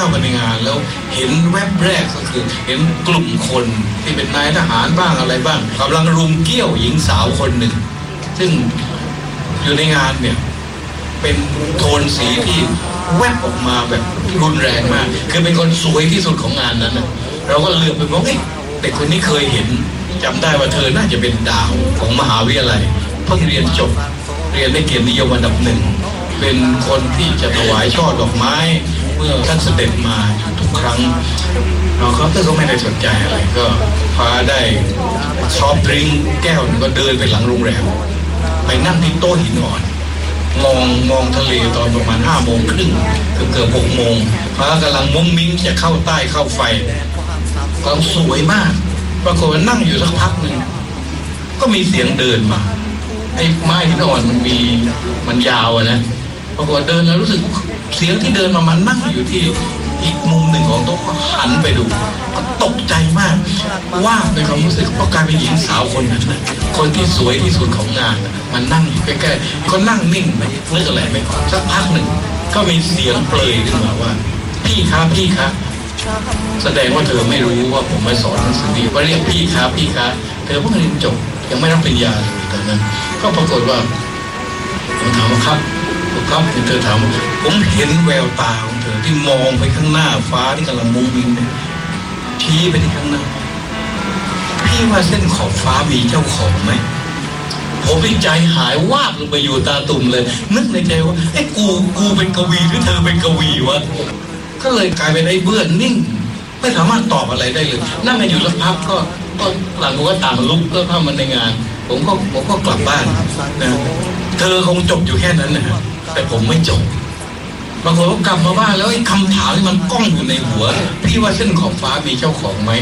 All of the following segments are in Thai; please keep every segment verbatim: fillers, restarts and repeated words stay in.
เข้ามาในงานแล้วเห็นแวบแรกก็คือเห็นกลุ่มคนที่เป็นนายทหารบ้างอะไรบ้างกำลังรุมเกี้ยวหญิงสาวคนหนึ่งซึ่งอยู่ในงานเนี่ยเป็นโทนสีที่แวบออกมาแบบรุนแรงมากคือเป็นคนสวยที่สุดของงานนั้นนะเราก็เหลือบไปมองเอ๊ะเด็กคนนี้เคยเห็นจำได้ว่าเธอน่าจะเป็นดาวของมหาวิทยาลัยเพิ่งเรียนจบเรียนได้เกียรตินิยมอันดับหนึ่งเป็นคนที่จะถวายช่อดอกไม้เมื่อท่านเสด็จมาอยู่ทุกครั้งเราเขาก็ไม่ได้สนใจอะไรก็พาได้ซอฟต์ดริงก์แก้วก็เดินไปหลังโรงแรมไปนั่งที่โต๊ะหินอ่อนมองมองทะเลตอนประมาณห้าโมงครึ่งเกือบเกือบหกโมงพระกำลังมุ้งมิ้งจะเข้าใต้เข้าไฟกำลังสวยมากปรากฏว่านั่งอยู่สักพักหนึ่งก็มีเสียงเดินมาไอ้ไม้หินอ่อนมันมีมันยาวนะปรากฏเดินแล้วรู้สึกเสียงที่เดินมามันนั่งอยู่ที่อีกมุมหนึ่งของโต๊ะก็หันไปดูก็ตกใจมากว่าในความรู้สึกเพราะการเป็นหญิงสาวคนนั้นคนที่สวยที่สุดของงานมันนั่งอยู่ใกล้ๆก็นั่งนิ่งไม่นึกอะไรไม่ออกสักพักหนึ่งก็มีเสียงเปลยขึ้นมาว่าพี่ครับพี่ครับแสดงว่าเธอไม่รู้ว่าผมมาสอนหนังสือดีว่าเรียกพี่ครับพี่ครับเธอเพิ่งเรียนจบยังไม่รับปริญญาเลยตอนนั้นก็ปรากฏว่าผมถามว่าครับครับเธอถามผมเห็นแววตาของเธอที่มองไปข้างหน้าฟ้าที่กำลังมุ้งมิ้งชี้ไปที่ข้างหน้าพี่ว่าเส้นขอบฟ้ามีเจ้าของไหมผมในใจหายวาบลงไปอยู่ตาตุ่มเลยนึกในใจว่าไอ้กูกูเป็นกวีหรือเธอเป็นกวีวะก็เลยกลายเป็นไอ้เบื่อนิ่งไม่สามารถตอบอะไรได้เลยนั่งกันอยู่สักพักก็ก็หลังก็ต่างลุกก็เข้ามาในงานผมก็ผมก็กลับบ้านนะเธอคงจบอยู่แค่นั้นนะแต่ผมไม่จบบางคนก็กลับมาบ้านแล้วไอ้คำถามที่มันก้องอยู่ในหัวพี่ว่าเส้นขอบฟ้ามีเจ้าของไหม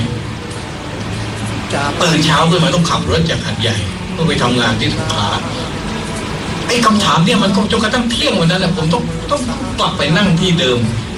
ตื่นเช้าขึ้นมาต้องขับรถจากหัดใหญ่เพื่อไปทำงานที่สงขลาไอ้คำถามเนี่ยมันก็จนกระทั่งเที่ยงวันนั้นแหละผมต้องต้องกลับไปนั่งที่เดิม